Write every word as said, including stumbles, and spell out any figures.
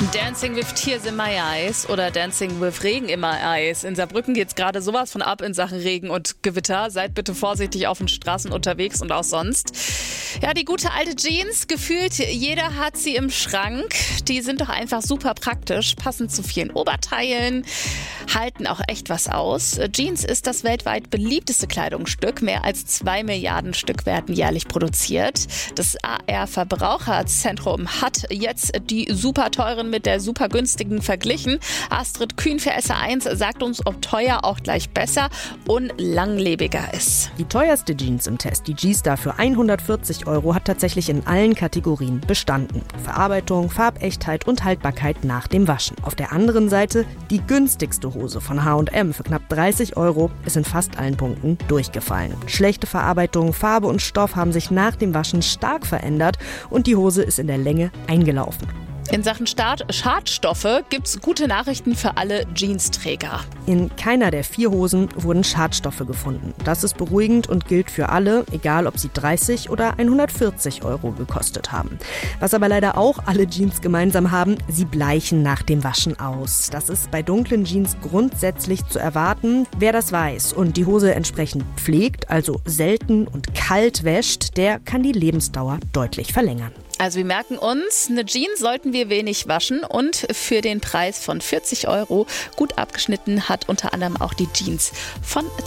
Dancing with Tears in My Eyes oder Dancing with Regen in My Eyes. In Saarbrücken geht's gerade sowas von ab in Sachen Regen und Gewitter. Seid bitte vorsichtig auf den Straßen unterwegs und auch sonst. Ja, die gute alte Jeans, gefühlt jeder hat sie im Schrank. Die sind doch einfach super praktisch, passen zu vielen Oberteilen, halten auch echt was aus. Jeans ist das weltweit beliebteste Kleidungsstück. Mehr als zwei Milliarden Stück werden jährlich produziert. Das A R-Verbraucherzentrum hat jetzt die super teuren mit der super günstigen verglichen. Astrid Kühn für S R eins sagt uns, ob teuer auch gleich besser und langlebiger ist. Die teuerste Jeans im Test, die G-Star für hundertvierzig Euro, hat tatsächlich in allen Kategorien bestanden. Verarbeitung, Farbechtheit und Haltbarkeit nach dem Waschen. Auf der anderen Seite die günstigste Hose von H und M für knapp dreißig Euro ist in fast allen Punkten durchgefallen. Schlechte Verarbeitung, Farbe und Stoff haben sich nach dem Waschen stark verändert und die Hose ist in der Länge eingelaufen. In Sachen Start- Schadstoffe gibt's gute Nachrichten für alle Jeansträger. In keiner der vier Hosen wurden Schadstoffe gefunden. Das ist beruhigend und gilt für alle, egal ob sie dreißig oder hundertvierzig Euro gekostet haben. Was aber leider auch alle Jeans gemeinsam haben, sie bleichen nach dem Waschen aus. Das ist bei dunklen Jeans grundsätzlich zu erwarten. Wer das weiß und die Hose entsprechend pflegt, also selten und kalt wäscht, der kann die Lebensdauer deutlich verlängern. Also wir merken uns, eine Jeans sollten wir wenig waschen und für den Preis von vierzig Euro gut abgeschnitten hat unter anderem auch die Jeans von